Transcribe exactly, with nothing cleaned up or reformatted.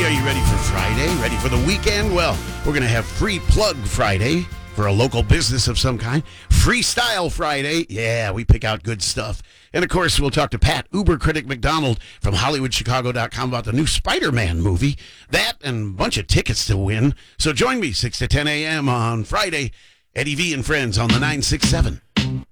are you ready for Friday? Ready for the weekend? Well, we're going to have Free Plug Friday for a local business of some kind. Freestyle Friday. Yeah, we pick out good stuff. And, of course, we'll talk to Pat, Uber critic McDonald from Hollywood Chicago dot com about the new Spider-Man movie. That and a bunch of tickets to win. So join me six to ten a.m. on Friday. Eddie V and Friends on the nine six seven.